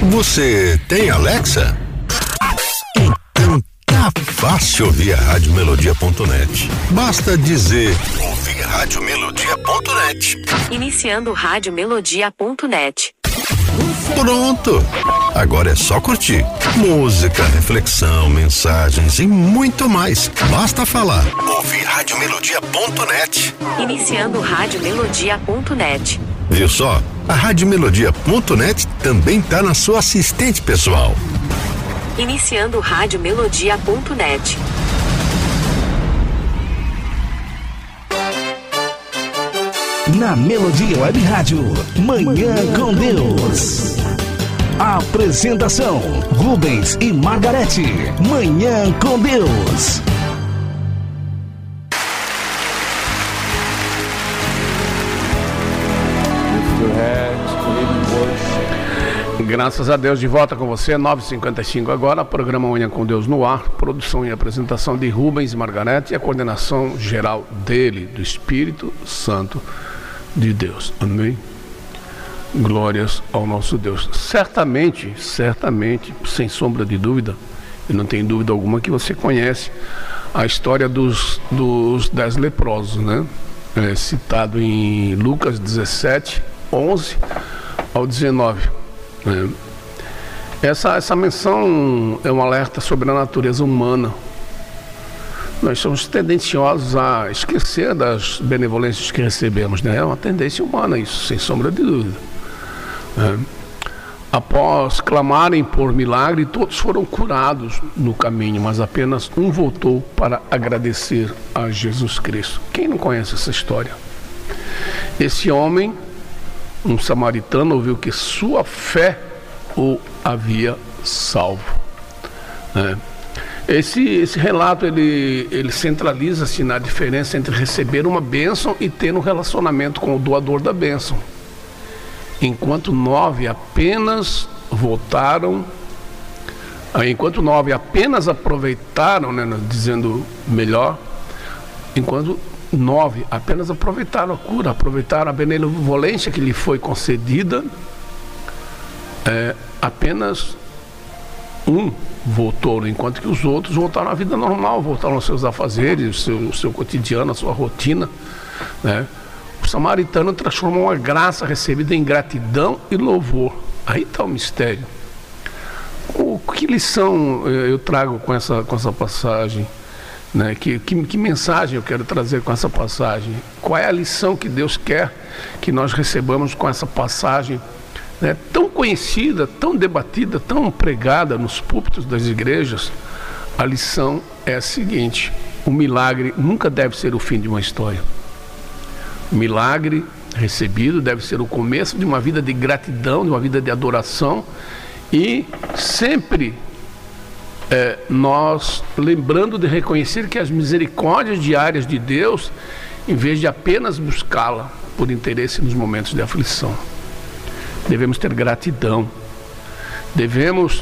Você tem Alexa? Então tá fácil ouvir a radiomelodia.net. Basta dizer: ouvir radiomelodia.net. Iniciando radiomelodia.net. Pronto! Agora é só curtir. Música, reflexão, mensagens e muito mais. Basta falar: ouvir radiomelodia.net. Iniciando radiomelodia.net. Viu só? A radiomelodia.net também tá na sua assistente pessoal. Iniciando radiomelodia.net. Na Melodia Web Rádio, Manhã com Deus. Apresentação: Rubens e Margarete. Manhã com Deus. Graças a Deus, de volta com você, 9h55 agora, programa Manhã com Deus no ar, produção e apresentação de Rubens e Margarete e a coordenação geral dele, do Espírito Santo de Deus. Amém? Glórias ao nosso Deus. Certamente, sem sombra de dúvida, e não tem dúvida alguma que você conhece a história dos 10 leprosos, né? Citado em Lucas 17, 11 ao 19. Essa menção é um alerta sobre a natureza humana. Nós somos tendenciosos a esquecer das benevolências que recebemos, né? É uma tendência humana isso, sem sombra de dúvida. Após clamarem por milagre, todos foram curados no caminho, mas apenas um voltou para agradecer a Jesus Cristo. Quem não conhece essa história? Esse homem, um samaritano, ouviu que sua fé o havia salvo. Esse relato ele centraliza-se na diferença entre receber uma bênção e ter um relacionamento com o doador da bênção. Enquanto 9 apenas aproveitaram, né, dizendo melhor, enquanto 9 apenas aproveitaram a cura, aproveitaram a benevolência que lhe foi concedida, apenas um voltou, enquanto que os outros voltaram à vida normal, voltaram aos seus afazeres, o seu cotidiano, a sua rotina, né? O samaritano transformou a graça recebida em gratidão e louvor. Aí está o mistério. Que lição eu trago com essa passagem? Né? Que mensagem eu quero trazer com essa passagem? Qual é a lição que Deus quer que nós recebamos com essa passagem, né? Tão conhecida, tão debatida, tão pregada nos púlpitos das igrejas? A lição é a seguinte: o milagre nunca deve ser o fim de uma história. O milagre recebido deve ser o começo de uma vida de gratidão, de uma vida de adoração, e sempre nós lembrando de reconhecer que as misericórdias diárias de Deus, em vez de apenas buscá-la por interesse nos momentos de aflição. Devemos ter gratidão, devemos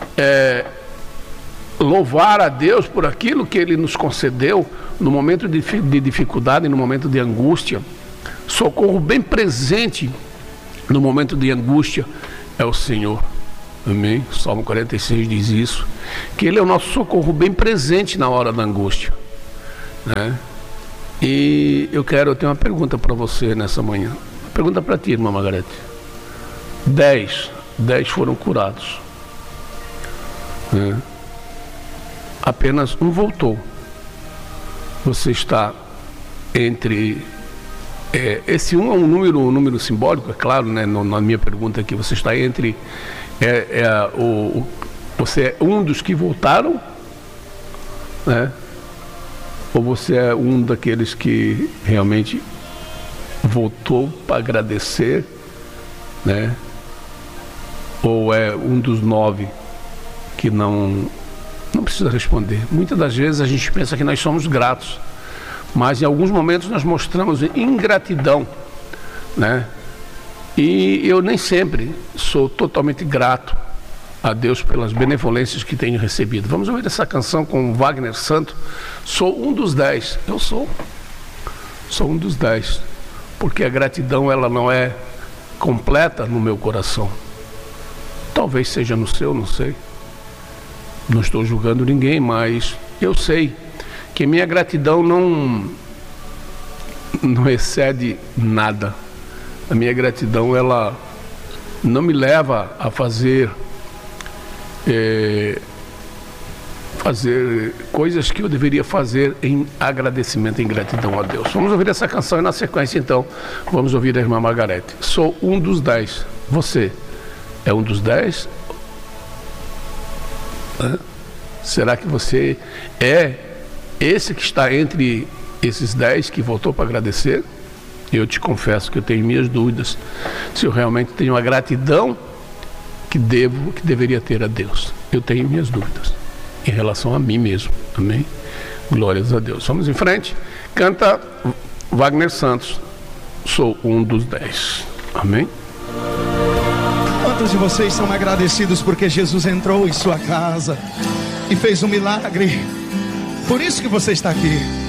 louvar a Deus por aquilo que Ele nos concedeu no momento de dificuldade, no momento de angústia. Socorro bem presente no momento de angústia é o Senhor. Amém? Salmo 46 diz isso, que Ele é o nosso socorro bem presente na hora da angústia, né? E eu tenho uma pergunta para você nessa manhã. Uma pergunta para ti, irmã Margarete. 10 foram curados, né? Apenas um voltou. Você está entre... esse um é um número simbólico, é claro, né? Na minha pergunta aqui, você está entre... você é um dos que voltaram, né? Ou você é um daqueles que realmente voltou para agradecer, né? Ou é um dos 9 que não precisa responder? Muitas das vezes a gente pensa que nós somos gratos, mas em alguns momentos nós mostramos ingratidão, né? E eu nem sempre sou totalmente grato a Deus pelas benevolências que tenho recebido. Vamos ouvir essa canção com Wagner Santo. Sou um dos 10. Eu sou um dos 10, porque a gratidão ela não é completa no meu coração. Talvez seja no seu, não sei. Não estou julgando ninguém, mas eu sei que minha gratidão não excede nada. A minha gratidão, ela não me leva a fazer coisas que eu deveria fazer em agradecimento, em gratidão a Deus. Vamos ouvir essa canção e na sequência, então, vamos ouvir a irmã Margarete. Sou um dos 10. Você é um dos 10? Será que você é esse que está entre esses 10 que voltou para agradecer? Eu te confesso que eu tenho minhas dúvidas se eu realmente tenho a gratidão que deveria ter a Deus. Eu tenho minhas dúvidas em relação a mim mesmo. Amém? Glórias a Deus. Vamos em frente. Canta Wagner Santos. Sou um dos 10. Amém? Quantos de vocês são agradecidos porque Jesus entrou em sua casa e fez um milagre? Por isso que você está aqui.